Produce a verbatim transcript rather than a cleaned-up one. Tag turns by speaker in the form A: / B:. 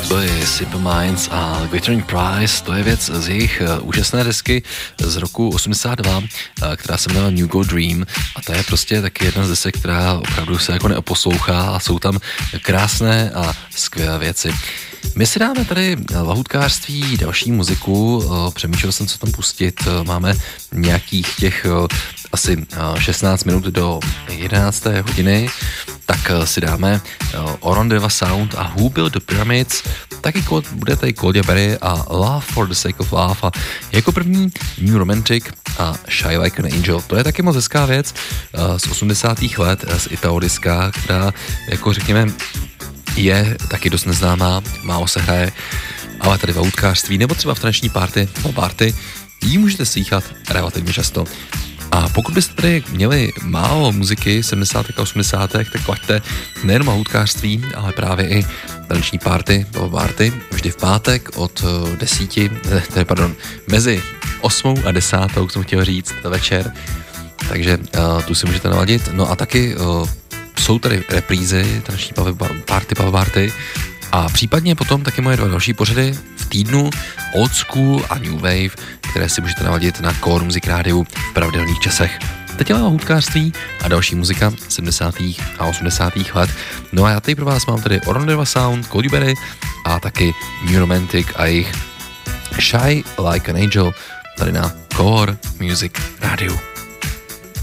A: To je Simple Minds a Glittering Prize, to je věc z jejich úžasné desky z roku osmdesát dva, která se jmenuje New Gold Dream a to je prostě taky jedna z desek, která opravdu se jako neoposlouchá a jsou tam krásné a skvělé věci. My si dáme tady lahůdkářství, další muziku, přemýšlel jsem, co tam pustit, máme nějakých těch asi šestnáct minut do jedenácté hodiny, tak si dáme Orondeva Sound a Who Built the Pyramids, taky bude tady Claudia Berry a Love for the Sake of Love a jako první New Romantic a Shy Like an Angel. To je taky moc hezká věc z osmdesátých let, z Italo diska, která jako řekněme je taky dost neznámá, málo se hraje, ale tady v lahůdkářství nebo třeba v taneční party, v party, ji můžete slýchat relativně často. A pokud byste tady měli málo muziky sedmdesátých a osmdesátých, tak klaďte nejen lahůdkářství, ale právě i taneční party, party, vždy v pátek od desíti, tedy pardon, mezi osmou a desátou, jsem chtěl říct, večer, takže uh, tu si můžete naladit. No a taky uh, jsou tady reprízy, taneční party, party a případně potom taky moje dva další pořady v týdnu Old School a New Wave, které si můžete naladit na Core Music Rádiu v pravidelných časech. Teď je lahůdkářství a další muzika sedmdesátých a osmdesátých let. No a já tady pro vás mám tady Orondeva Sound, Claudia Berry a taky New Romantic a jejich Shy Like an Angel tady na Core Music Rádiu.